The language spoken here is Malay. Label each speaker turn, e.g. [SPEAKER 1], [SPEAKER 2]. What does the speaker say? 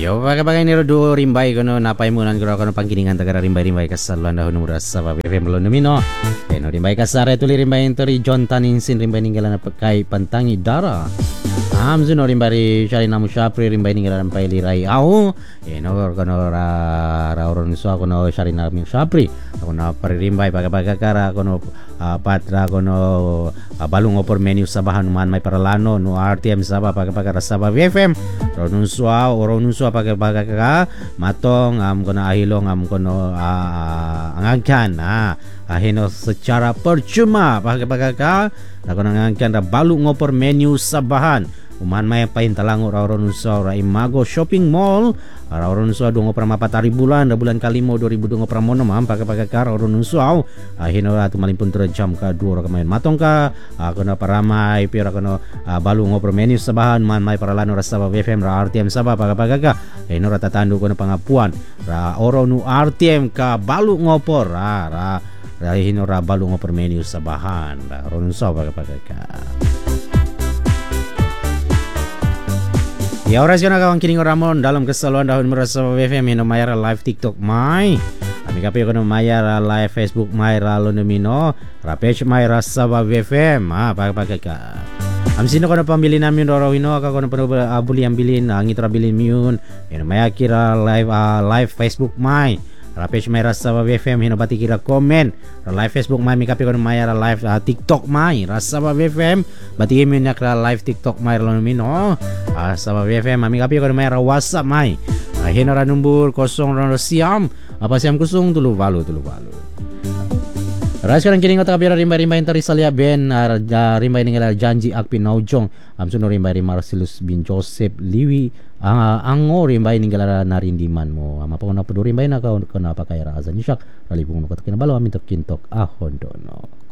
[SPEAKER 1] Yo bagai-bagai ni do rimbay kono napay munan kono pangkiningan tagara rimbay kasaluan dahon mura sa FM lo nomino. No rimbay kasare tuli rimbay entori John Taninsin rimbay ninggalan pakai pantangi dara. Amzu no rimbay shari namu syapri rimbay ninggalan pai lirai au. No kono ra oron so kono shari namu syapri. Kono pari rimbay bagai-bagai kara kono patra kono balung opor menu sabahan man may paralano no RTM saba bagai-bagai saba FM. Ronun sua pakai ka matong kono ahilong kono angangkan ahino secara percuma pakai ka kono angangkan balu ngopor menu sabahan uman may pain talango ronun sua imago shopping mall ronun sua dong ngopor mapatari bulan kalimo 2000 ngopor mono mam pakai ka ronun sua ahino atu malimpun jam ka 2 kamain matong ka kono paramai pira kono balu ngopor menu sabahan man may paralano rasa FM ra RTM saba pakai ka ino rata tandu kono pangapuan ra oronu RTM ka balu ngopor ra hino ra balu ngopor menu sabahan ra ronun sua pakai ka. Ya oras yun akawang kining Ramon dalam kesaluan dahon merasa FM hino mayara live TikTok may kami kapi ko no mayara live Facebook may ralo nomino rapage may rasa FM pakai ka amsino ko na pambili namin doro hino ka ko na buli ang bilin ang itra bilin miun hino maya kira live Facebook may rapage may rasa FM hino bati kira comment live Facebook may kapi ko no mayara live TikTok may rasa FM bati mi na kira live TikTok may ralo nomino sa FM kami kapi ko no mayara WhatsApp may hino ra numbur 0 siam apa siam kusung tulu valu Ras sekarang kini ngota kabira rimba-rimba intari salia ben rimba ningala janji akpi naujong amsuno rimba Marcelus bin Joseph Liwi ango rimba ningala narindiman mo ama pa na peduri rimba na ka na pa kay ra azan yak ralipung no kat kinabalo amin kintok ahon dono.